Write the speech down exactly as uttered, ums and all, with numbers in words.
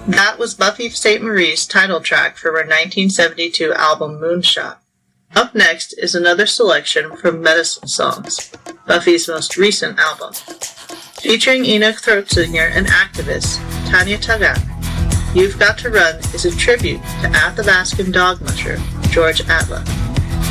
That was Buffy Sainte-Marie's title track from her nineteen seventy-two album Moonshot. Up next is another selection from Medicine Songs, Buffy's most recent album. Featuring Enoch Throatsinger and activist Tanya Tagaq, You've Got to Run is a tribute to Athabascan dog musher George Atla.